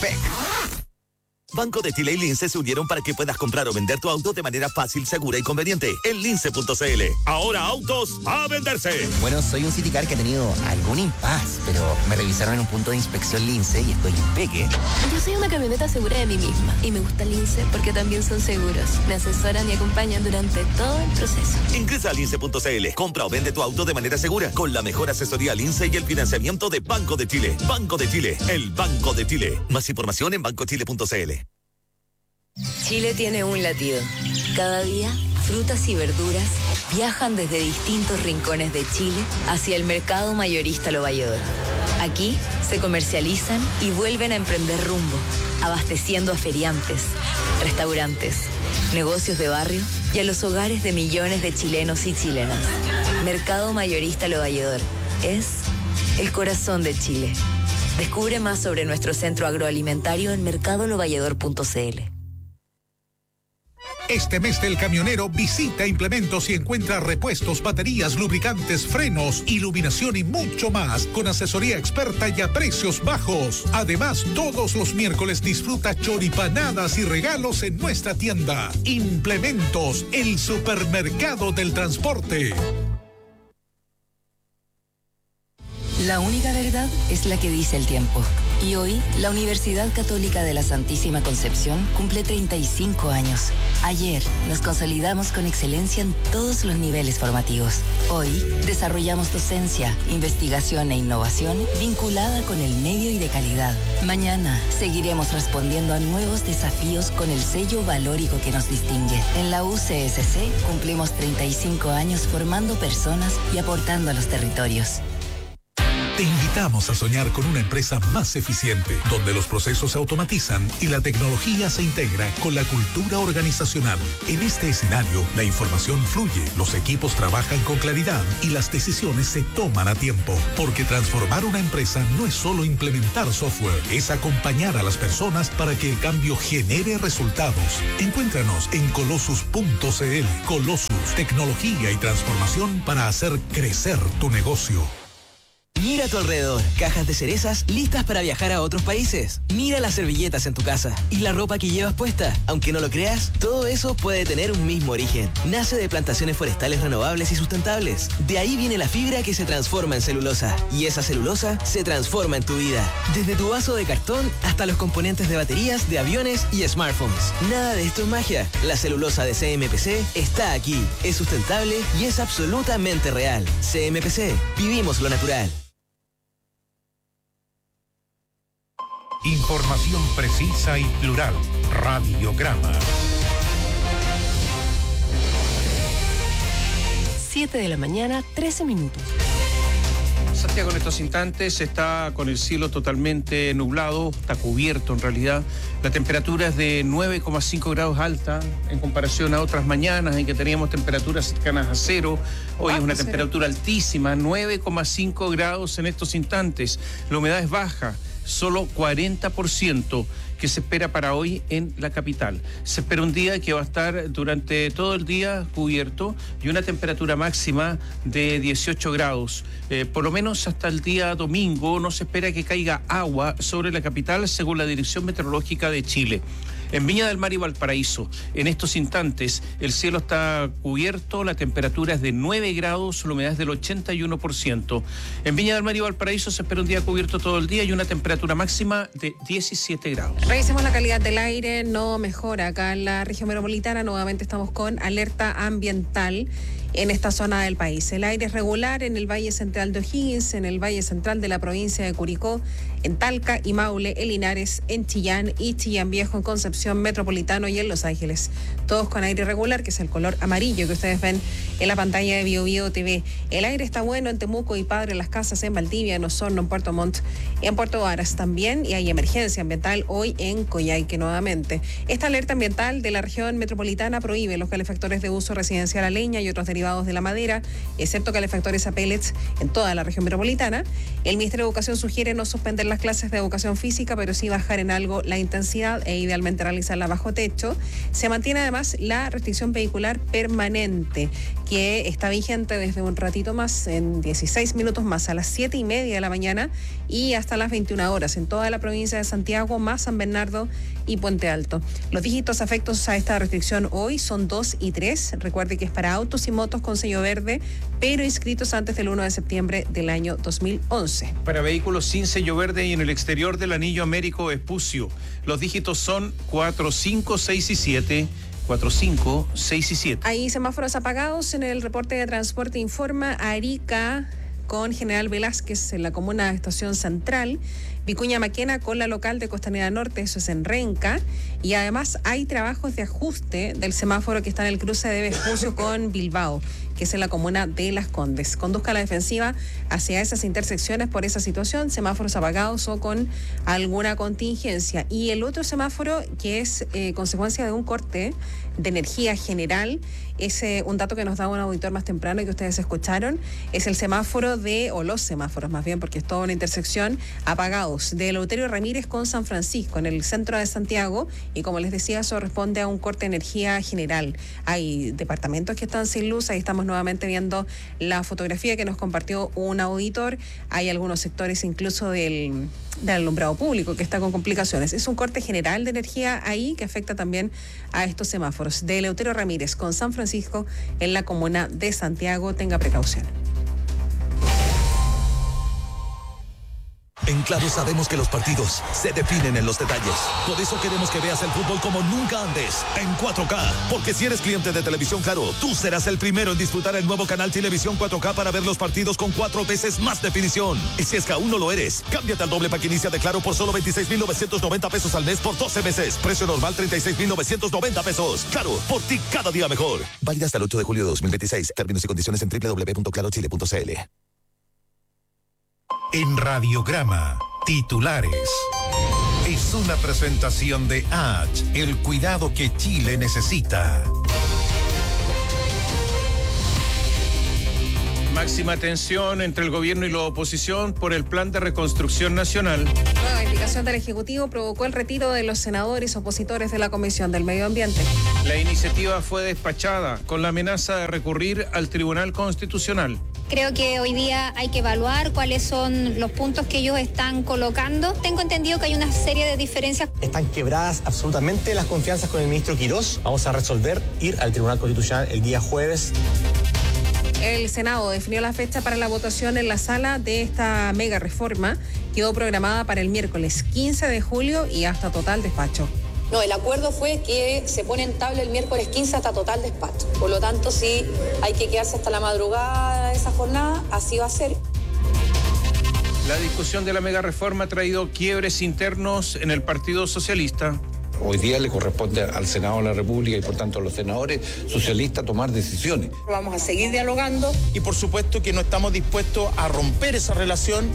Copec. Banco de Chile y Lince se unieron para que puedas comprar o vender tu auto de manera fácil, segura y conveniente en lince.cl. Ahora autos a venderse. Bueno, soy un Citicar que ha tenido algún impas, pero me revisaron en un punto de inspección Lince y estoy impeque. Yo soy una camioneta segura de mí misma y me gusta Lince porque también son seguros. Me asesoran y acompañan durante todo el proceso. Ingresa a lince.cl. Compra o vende tu auto de manera segura con la mejor asesoría Lince y el financiamiento de Banco de Chile. Banco de Chile, el Banco de Chile. Más información en bancochile.cl. Chile tiene un latido. Cada día, frutas y verduras viajan desde distintos rincones de Chile hacia el mercado mayorista Lo Valledor. Aquí se comercializan y vuelven a emprender rumbo, abasteciendo a feriantes, restaurantes, negocios de barrio y a los hogares de millones de chilenos y chilenas. Mercado mayorista Lo Valledor es el corazón de Chile. Descubre más sobre nuestro centro agroalimentario en mercadolovalledor.cl. Este mes del camionero visita Implementos y encuentra repuestos, baterías, lubricantes, frenos, iluminación y mucho más con asesoría experta y a precios bajos. Además, todos los miércoles disfruta choripanadas y regalos en nuestra tienda. Implementos, el supermercado del transporte. La única verdad es la que dice el tiempo. Y hoy, la Universidad Católica de la Santísima Concepción cumple 35 años. Ayer, nos consolidamos con excelencia en todos los niveles formativos. Hoy, desarrollamos docencia, investigación e innovación vinculada con el medio y de calidad. Mañana, seguiremos respondiendo a nuevos desafíos con el sello valórico que nos distingue. En la UCSC, cumplimos 35 años formando personas y aportando a los territorios. Te invitamos a soñar con una empresa más eficiente, donde los procesos se automatizan y la tecnología se integra con la cultura organizacional. En este escenario, la información fluye, los equipos trabajan con claridad y las decisiones se toman a tiempo. Porque transformar una empresa no es solo implementar software, es acompañar a las personas para que el cambio genere resultados. Encuéntranos en Colossus.cl. Colossus, tecnología y transformación para hacer crecer tu negocio. Mira a tu alrededor, cajas de cerezas listas para viajar a otros países. Mira las servilletas en tu casa y la ropa que llevas puesta. Aunque no lo creas, todo eso puede tener un mismo origen. Nace de plantaciones forestales renovables y sustentables. De ahí viene la fibra que se transforma en celulosa. Y esa celulosa se transforma en tu vida. Desde tu vaso de cartón hasta los componentes de baterías, de aviones y smartphones. Nada de esto es magia. La celulosa de CMPC está aquí. Es sustentable y es absolutamente real. CMPC. Vivimos lo natural. Información precisa y plural. Radiograma. 7 de la mañana, 13 minutos. Santiago en estos instantes está con el cielo totalmente nublado, está cubierto en realidad. La temperatura es de 9,5 grados alta en comparación a otras mañanas en que teníamos temperaturas cercanas a cero. Hoy es una temperatura altísima, 9,5 grados en estos instantes. La humedad es baja, solo 40% que se espera para hoy en la capital. Se espera un día que va a estar durante todo el día cubierto y una temperatura máxima de 18 grados. Por lo menos hasta el día domingo no se espera que caiga agua sobre la capital según la Dirección Meteorológica de Chile. En Viña del Mar y Valparaíso, en estos instantes, el cielo está cubierto, la temperatura es de 9 grados, la humedad es del 81%. En Viña del Mar y Valparaíso se espera un día cubierto todo el día y una temperatura máxima de 17 grados. Revisemos la calidad del aire, no mejora acá en la región metropolitana, nuevamente estamos con alerta ambiental en esta zona del país. El aire es regular en el Valle Central de O'Higgins, en el Valle Central de la provincia de Curicó, en Talca y Maule, en Linares, en Chillán y Chillán Viejo, en Concepción Metropolitano y en Los Ángeles. Todos con aire regular, que es el color amarillo que ustedes ven en la pantalla de BioBio TV. El aire está bueno en Temuco y Padre Las Casas, en Valdivia, en Osorno, en Puerto Montt, en Puerto Varas también, y hay emergencia ambiental hoy en Coyhaique nuevamente. Esta alerta ambiental de la región metropolitana prohíbe los calefactores de uso residencial a leña y otros derivados de la madera, excepto calefactores a pellets en toda la región metropolitana. El Ministerio de Educación sugiere no suspender las las clases de educación física, pero sí bajar en algo la intensidad e idealmente realizarla bajo techo. Se mantiene además la restricción vehicular permanente, que está vigente desde un ratito más, en 16 minutos más, a las 7:30 de la mañana y hasta las 21 horas en toda la provincia de Santiago, más San Bernardo y Puente Alto. Los dígitos afectos a esta restricción hoy son 2 y 3. Recuerde que es para autos y motos con sello verde, pero inscritos antes del 1 de septiembre del año 2011. Para vehículos sin sello verde y en el exterior del anillo Américo Vespucio, los dígitos son 4, 5, 6 y 7. 4, 5, 6 y 7. Hay semáforos apagados en el reporte de transporte, informa Arica con General Velázquez en la comuna de Estación Central, Vicuña Maquena con la local de Costanera Norte, eso es en Renca, y además hay trabajos de ajuste del semáforo que está en el cruce de Vespucio con Bilbao, que es en la comuna de Las Condes. Conduzca a la defensiva hacia esas intersecciones por esa situación, semáforos apagados o con alguna contingencia. Y el otro semáforo, que es consecuencia de un corte de energía general, es un dato que nos da un auditor más temprano y que ustedes escucharon, es el semáforo o los semáforos más bien, porque es toda una intersección, apagados, de Eleuterio Ramírez con San Francisco, en el centro de Santiago, y como les decía, eso responde a un corte de energía general. Hay departamentos que están sin luz, ahí estamos nuevamente viendo la fotografía que nos compartió un auditor, hay algunos sectores incluso del alumbrado público que está con complicaciones. Es un corte general de energía ahí que afecta también a estos semáforos. De Eleuterio Ramírez con San Francisco en la comuna de Santiago, tenga precaución. En Claro sabemos que los partidos se definen en los detalles. Por eso queremos que veas el fútbol como nunca antes, en 4K. Porque si eres cliente de Televisión Claro, tú serás el primero en disfrutar el nuevo canal Televisión 4K para ver los partidos con 4 veces más definición. Y si es que aún no lo eres, cámbiate al doble pack inicia de Claro por solo 26,990 pesos al mes por 12 meses. Precio normal 36,990 pesos. Claro, por ti cada día mejor. Válida hasta el 8 de julio de 2026. Términos y condiciones en www.clarochile.cl. En Radiograma, titulares. Es una presentación de H, el cuidado que Chile necesita. Máxima tensión entre el gobierno y la oposición por el plan de reconstrucción nacional. Nueva indicación del Ejecutivo provocó el retiro de los senadores opositores de la Comisión del Medio Ambiente. La iniciativa fue despachada con la amenaza de recurrir al Tribunal Constitucional. Creo que hoy día hay que evaluar cuáles son los puntos que ellos están colocando. Tengo entendido que hay una serie de diferencias. Están quebradas absolutamente las confianzas con el ministro Quirós. Vamos a resolver ir al Tribunal Constitucional el día jueves. El Senado definió la fecha para la votación en la sala de esta mega reforma. Quedó programada para el miércoles 15 de julio y hasta total despacho. No, el acuerdo fue que se pone en tabla el miércoles 15 hasta total despacho. Por lo tanto, si hay que quedarse hasta la madrugada de esa jornada, así va a ser. La discusión de la mega reforma ha traído quiebres internos en el Partido Socialista. Hoy día le corresponde al Senado de la República y por tanto a los senadores socialistas tomar decisiones. Vamos a seguir dialogando. Y por supuesto que no estamos dispuestos a romper esa relación.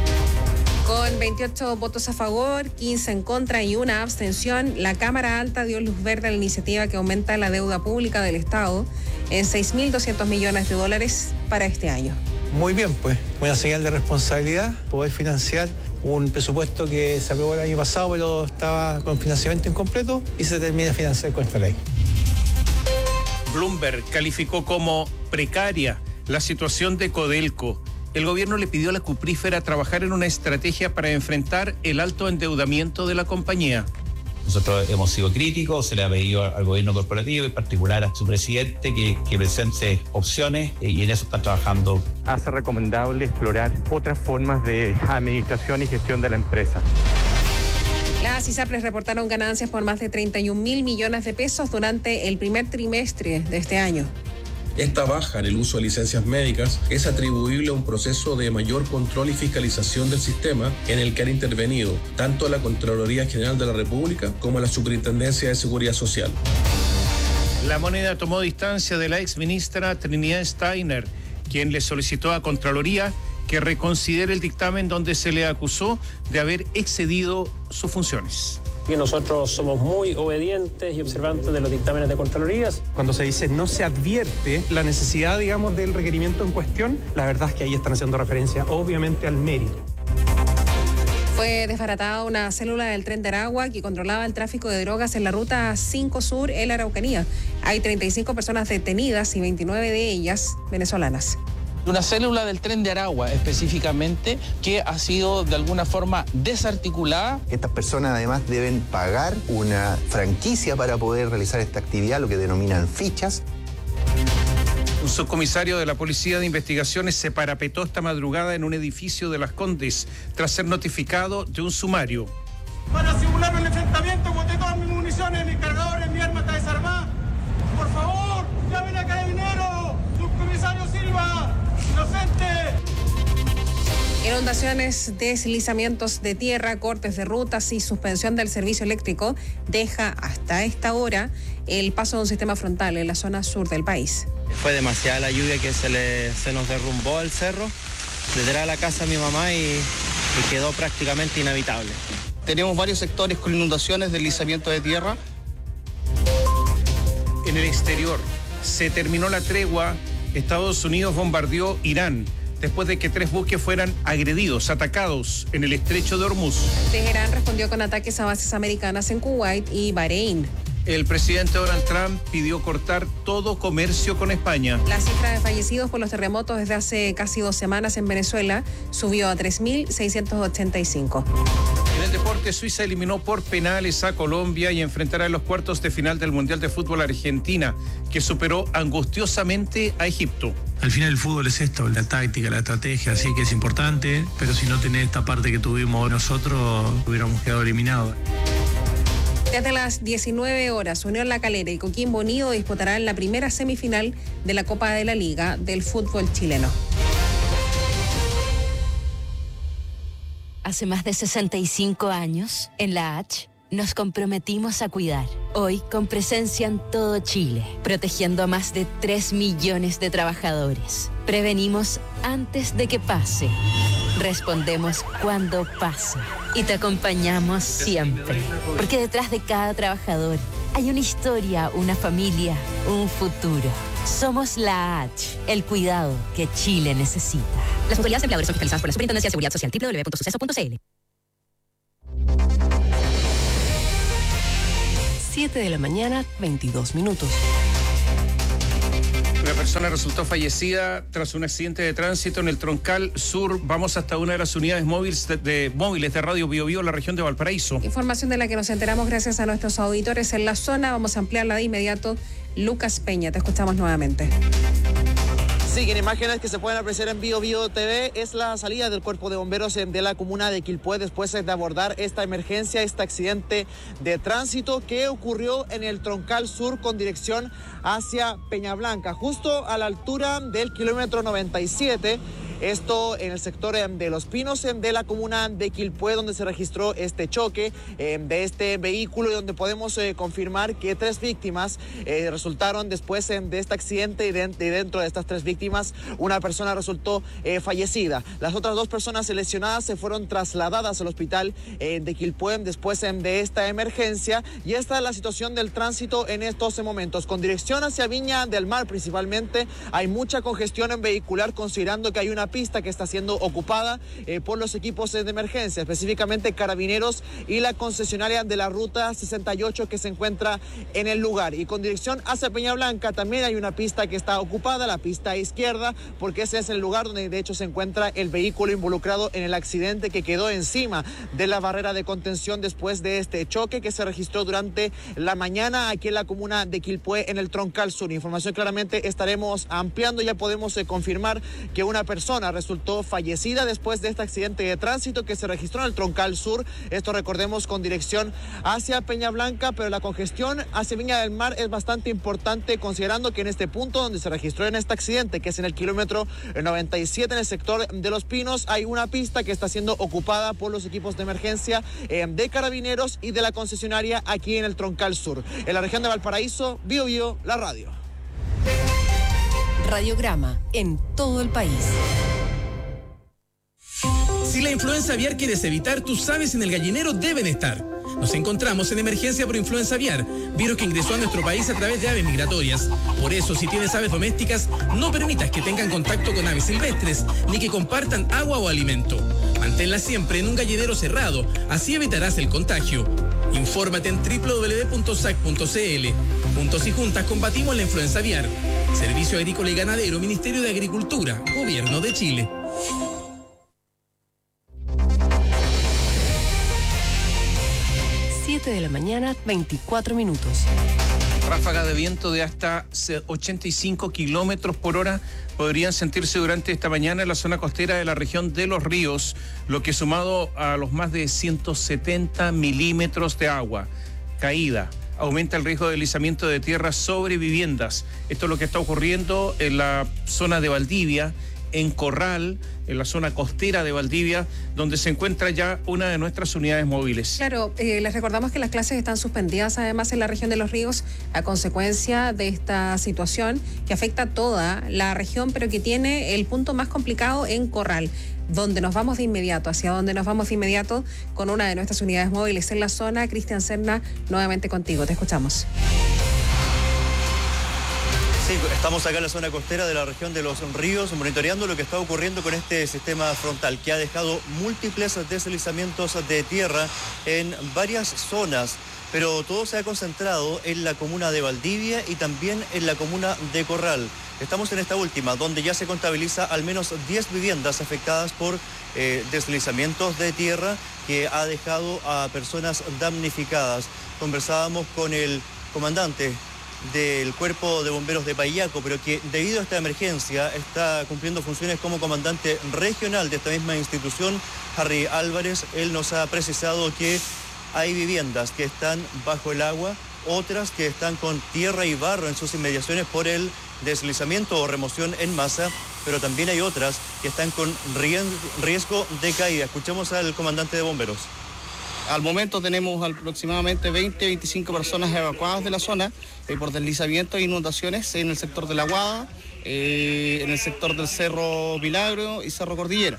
Con 28 votos a favor, 15 en contra y una abstención, la Cámara Alta dio luz verde a la iniciativa que aumenta la deuda pública del Estado en $6.200 millones para este año. Muy bien, pues, buena señal de responsabilidad, poder financiar un presupuesto que se aprobó el año pasado, pero estaba con financiamiento incompleto y se termina de financiar con esta ley. Bloomberg calificó como precaria la situación de Codelco. El gobierno le pidió a la cuprífera trabajar en una estrategia para enfrentar el alto endeudamiento de la compañía. Nosotros hemos sido críticos, se le ha pedido al gobierno corporativo, en particular a su presidente, que presente opciones y en eso está trabajando. Hace recomendable explorar otras formas de administración y gestión de la empresa. Las ISAPRES reportaron ganancias por más de 31.000 millones de pesos durante el primer trimestre de este año. Esta baja en el uso de licencias médicas es atribuible a un proceso de mayor control y fiscalización del sistema en el que han intervenido tanto la Contraloría General de la República como la Superintendencia de Seguridad Social. La Moneda tomó distancia de la exministra Trinidad Steiner, quien le solicitó a Contraloría que reconsidere el dictamen donde se le acusó de haber excedido sus funciones. Que nosotros somos muy obedientes y observantes de los dictámenes de Contralorías. Cuando se dice no se advierte la necesidad, digamos, del requerimiento en cuestión, la verdad es que ahí están haciendo referencia obviamente al mérito. Fue desbaratada una célula del Tren de Aragua que controlaba el tráfico de drogas en la ruta 5 Sur en la Araucanía. Hay 35 personas detenidas y 29 de ellas venezolanas. Una célula del Tren de Aragua específicamente que ha sido de alguna forma desarticulada. Estas personas además deben pagar una franquicia para poder realizar esta actividad, lo que denominan fichas. Un subcomisario de la Policía de Investigaciones se parapetó esta madrugada en un edificio de Las Condes tras ser notificado de un sumario. Para simular el enfrentamiento, boté todas mis municiones, mis cargadores, mi arma está desarmada. Por favor, llamen a Carabineros, subcomisario Silva, inocente. Inundaciones, deslizamientos de tierra, cortes de rutas y suspensión del servicio eléctrico deja hasta esta hora el paso de un sistema frontal en la zona sur del país. Fue demasiada la lluvia que se nos derrumbó el cerro, detrás de la casa de mi mamá y quedó prácticamente inhabitable. Tenemos varios sectores con inundaciones, deslizamiento de tierra. En el exterior, se terminó la tregua. Estados Unidos bombardeó Irán después de que 3 buques fueran agredidos, atacados en el estrecho de Hormuz. Teherán respondió con ataques a bases americanas en Kuwait y Bahrein. El presidente Donald Trump pidió cortar todo comercio con España. La cifra de fallecidos por los terremotos desde hace casi 2 semanas en Venezuela subió a 3.685. En el deporte, Suiza eliminó por penales a Colombia y enfrentará en los cuartos de final del Mundial de Fútbol a Argentina, que superó angustiosamente a Egipto. Al final el fútbol es esto, la táctica, la estrategia, así que es importante, pero si no tenés esta parte que tuvimos nosotros, hubiéramos quedado eliminados. Desde las 19 horas, Unión La Calera y Coquimbo Unido disputarán la primera semifinal de la Copa de la Liga del fútbol chileno. Hace más de 65 años, en la H, nos comprometimos a cuidar. Hoy, con presencia en todo Chile, protegiendo a más de 3 millones de trabajadores. Prevenimos antes de que pase. Respondemos cuando pasa. Y te acompañamos siempre. Porque detrás de cada trabajador hay una historia, una familia, un futuro. Somos la H, el cuidado que Chile necesita. Las mutualidades empleadores son fiscalizadas por la Superintendencia de Seguridad Social, www.suceso.cl. 7 de la mañana, 22 minutos. Una persona resultó fallecida tras un accidente de tránsito en el Troncal Sur. Vamos hasta una de las unidades móviles de Radio Bio Bio, en la región de Valparaíso. Información de la que nos enteramos gracias a nuestros auditores en la zona. Vamos a ampliarla de inmediato. Lucas Peña, te escuchamos nuevamente. Sí, en imágenes que se pueden apreciar en Bio Bio TV es la salida del cuerpo de bomberos de la comuna de Quilpué después de abordar esta emergencia, este accidente de tránsito que ocurrió en el Troncal Sur con dirección hacia Peñablanca, justo a la altura del kilómetro 97. Esto en el sector de Los Pinos, de la comuna de Quilpué, donde se registró este choque de este vehículo y donde podemos confirmar que 3 víctimas resultaron después de este accidente y dentro de estas 3 víctimas una persona resultó fallecida. Las otras 2 personas lesionadas se fueron trasladadas al hospital de Quilpué después de esta emergencia y esta es la situación del tránsito en estos momentos. Con dirección hacia Viña del Mar principalmente hay mucha congestión en vehicular considerando que hay una pista que está siendo ocupada por los equipos de emergencia, específicamente Carabineros y la concesionaria de la Ruta 68 que se encuentra en el lugar. Y con dirección hacia Peñablanca también hay una pista que está ocupada, la pista izquierda, porque ese es el lugar donde de hecho se encuentra el vehículo involucrado en el accidente que quedó encima de la barrera de contención después de este choque que se registró durante la mañana aquí en la comuna de Quilpué en el Troncal Sur. Información claramente estaremos ampliando, ya podemos confirmar que una persona resultó fallecida después de este accidente de tránsito que se registró en el Troncal Sur. Esto recordemos con dirección hacia Peñablanca, pero la congestión hacia Viña del Mar es bastante importante considerando que en este punto donde se registró en este accidente, que es en el kilómetro 97 en el sector de Los Pinos, hay una pista que está siendo ocupada por los equipos de emergencia de Carabineros y de la concesionaria aquí en el Troncal Sur. En la región de Valparaíso, Bio Bio, la radio. Radiograma en todo el país. Si la influenza aviar quieres evitar, tus aves en el gallinero deben estar. Nos encontramos en emergencia por influenza aviar, virus que ingresó a nuestro país a través de aves migratorias. Por eso, si tienes aves domésticas, no permitas que tengan contacto con aves silvestres, ni que compartan agua o alimento. Manténlas siempre en un gallinero cerrado, así evitarás el contagio. Infórmate en www.sac.cl. Juntos y juntas combatimos la influenza aviar. Servicio Agrícola y Ganadero, Ministerio de Agricultura, Gobierno de Chile. 7 de la mañana, 24 minutos. Ráfagas de viento de hasta 85 kilómetros por hora podrían sentirse durante esta mañana en la zona costera de la región de Los Ríos, lo que sumado a los más de 170 milímetros de agua caída aumenta el riesgo de deslizamiento de tierra sobre viviendas. Esto es lo que está ocurriendo en la zona de Valdivia, en Corral, en la zona costera de Valdivia, donde se encuentra ya una de nuestras unidades móviles. Claro, les recordamos que las clases están suspendidas además en la región de Los Ríos a consecuencia de esta situación que afecta a toda la región, pero que tiene el punto más complicado en Corral, donde nos vamos de inmediato, hacia donde nos vamos de inmediato con una de nuestras unidades móviles en la zona. Cristian Serna, nuevamente contigo, te escuchamos. Sí, estamos acá en la zona costera de la región de Los Ríos, monitoreando lo que está ocurriendo con este sistema frontal, que ha dejado múltiples deslizamientos de tierra en varias zonas, pero todo se ha concentrado en la comuna de Valdivia y también en la comuna de Corral. Estamos en esta última, donde ya se contabiliza al menos 10 viviendas afectadas por deslizamientos de tierra que ha dejado a personas damnificadas. Conversábamos con el comandante del Cuerpo de Bomberos de Paillaco, pero que debido a esta emergencia está cumpliendo funciones como comandante regional de esta misma institución, Harry Álvarez. Él nos ha precisado que hay viviendas que están bajo el agua, otras que están con tierra y barro en sus inmediaciones por el deslizamiento o remoción en masa, pero también hay otras que están con riesgo de caída. Escuchemos al comandante de bomberos. Al momento tenemos aproximadamente 20-25 personas evacuadas de la zona por deslizamientos e inundaciones en el sector de La Guada, en el sector del Cerro Milagro y Cerro Cordillera.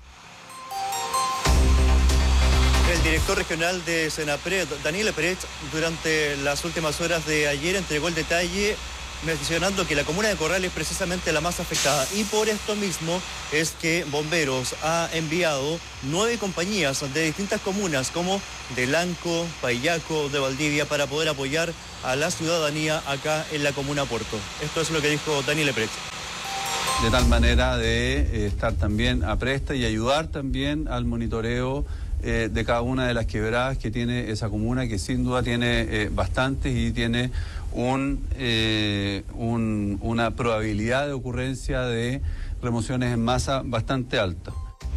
El director regional de Senapred, Daniel Pérez, durante las últimas horas de ayer entregó el detalle mencionando que la comuna de Corral es precisamente la más afectada, y por esto mismo es que Bomberos ha enviado 9 compañías de distintas comunas como de Lanco, Paillaco, de Valdivia, para poder apoyar a la ciudadanía acá en la comuna Puerto. Esto es lo que dijo Daniel Pérez. De tal manera de estar también apresta y ayudar también al monitoreo de cada una de las quebradas que tiene esa comuna, que sin duda tiene bastantes y tiene una probabilidad de ocurrencia de remociones en masa bastante alta.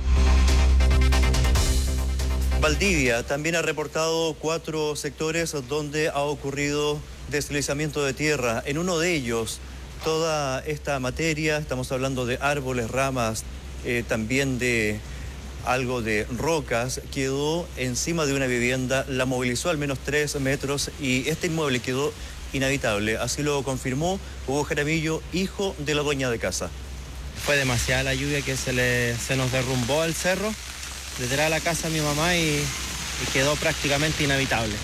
Valdivia también ha reportado 4 sectores donde ha ocurrido deslizamiento de tierra. En uno de ellos, toda esta materia, estamos hablando de árboles, ramas, también de algo de rocas, quedó encima de una vivienda, la movilizó al menos 3 metros y este inmueble quedó inhabitable. Así lo confirmó Hugo Jaramillo, hijo de la dueña de casa. Fue demasiada la lluvia que se nos derrumbó el cerro detrás de la casa de mi mamá y quedó prácticamente inhabitable.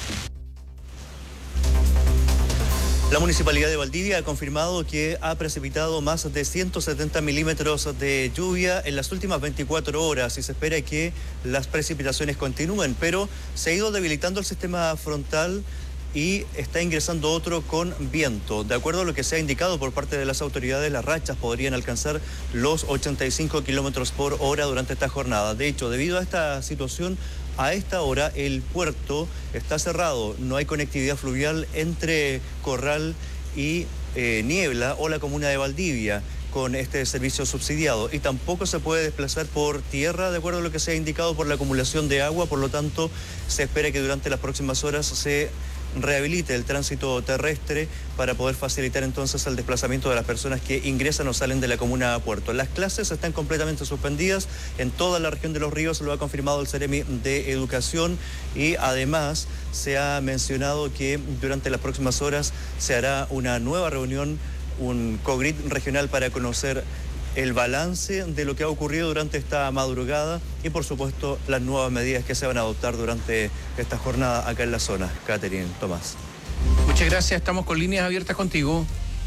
La Municipalidad de Valdivia ha confirmado que ha precipitado más de 170 milímetros de lluvia en las últimas 24 horas y se espera que las precipitaciones continúen, pero se ha ido debilitando el sistema frontal y está ingresando otro con viento. De acuerdo a lo que se ha indicado por parte de las autoridades, las rachas podrían alcanzar los 85 kilómetros por hora durante esta jornada. De hecho, debido a esta situación, a esta hora el puerto está cerrado, no hay conectividad fluvial entre Corral y Niebla o la comuna de Valdivia con este servicio subsidiado, y tampoco se puede desplazar por tierra de acuerdo a lo que se ha indicado por la acumulación de agua. Por lo tanto, se espera que durante las próximas horas se rehabilite el tránsito terrestre para poder facilitar entonces el desplazamiento de las personas que ingresan o salen de la comuna a Puerto. Las clases están completamente suspendidas en toda la región de Los Ríos, lo ha confirmado el Ceremi de Educación, y además se ha mencionado que durante las próximas horas se hará una nueva reunión, un COGRID regional, para conocer el balance de lo que ha ocurrido durante esta madrugada y, por supuesto, las nuevas medidas que se van a adoptar durante esta jornada acá en la zona. Catherine, Tomás. Muchas gracias, estamos con líneas abiertas contigo.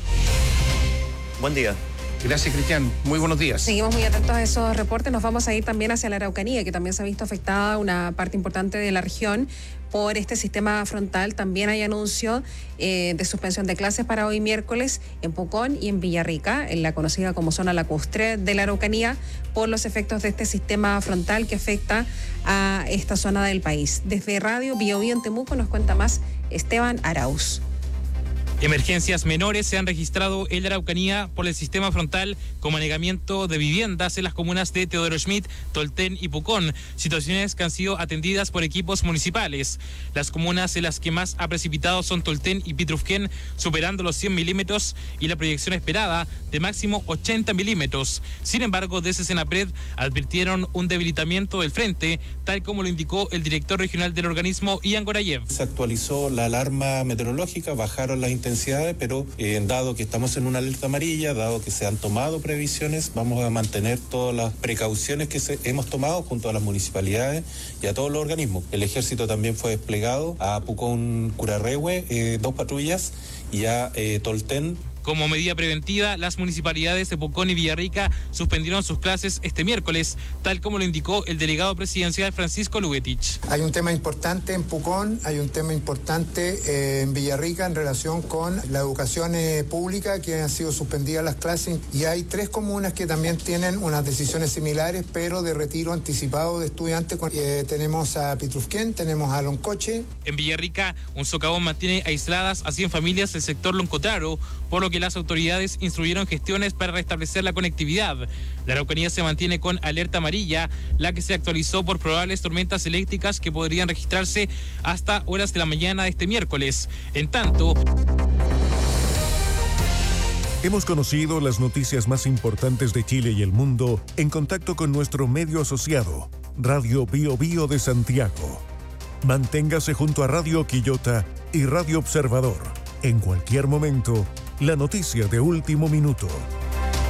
Buen día. Gracias, Cristian. Muy buenos días. Seguimos muy atentos a esos reportes. Nos vamos a ir también hacia la Araucanía, que también se ha visto afectada una parte importante de la región por este sistema frontal. También hay anuncio de suspensión de clases para hoy miércoles en Pucón y en Villarrica, en la conocida como zona lacustre de la Araucanía, por los efectos de este sistema frontal que afecta a esta zona del país. Desde Radio Bio Bio en Temuco nos cuenta más Esteban Arauz. Emergencias menores se han registrado en la Araucanía por el sistema frontal como anegamiento de viviendas en las comunas de Teodoro Schmidt, Tolten y Pucón, situaciones que han sido atendidas por equipos municipales. Las comunas en las que más ha precipitado son Tolten y Pitrufquén, superando los 100 milímetros y la proyección esperada de máximo 80 milímetros. Sin embargo, desde Senapred advirtieron un debilitamiento del frente, tal como lo indicó el director regional del organismo, Ian Gorayev. Se actualizó la alarma meteorológica, bajaron las intensidades, pero dado que estamos en una alerta amarilla, dado que se han tomado previsiones, vamos a mantener todas las precauciones que hemos tomado junto a las municipalidades y a todos los organismos. El ejército también fue desplegado a Pucón, Curarrehue, 2 patrullas, y a Tolten. Como medida preventiva, las municipalidades de Pucón y Villarrica suspendieron sus clases este miércoles, tal como lo indicó el delegado presidencial Francisco Lugetich. Hay un tema importante en Pucón, hay un tema importante en Villarrica en relación con la educación pública, que han sido suspendidas las clases, y hay 3 comunas que también tienen unas decisiones similares, pero de retiro anticipado de estudiantes. Tenemos a Pitrufquén, tenemos a Loncoche. En Villarrica, un socavón mantiene aisladas a 100 familias del sector Loncotraro, por lo que las autoridades instruyeron gestiones para restablecer la conectividad. La Araucanía se mantiene con alerta amarilla, la que se actualizó por probables tormentas eléctricas que podrían registrarse hasta horas de la mañana de este miércoles. En tanto, hemos conocido las noticias más importantes de Chile y el mundo en contacto con nuestro medio asociado, Radio Bio Bio de Santiago. Manténgase junto a Radio Quillota y Radio Observador. En cualquier momento, la noticia de último minuto.